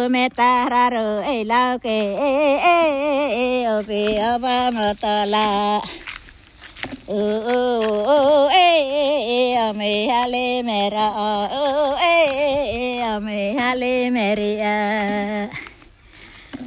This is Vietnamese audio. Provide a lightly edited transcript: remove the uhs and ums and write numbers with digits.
mẹ ta ra rồi ấy lao kê ở về ở ba mà ta la mẹ hale mẹ ra mẹ hale mẹ ria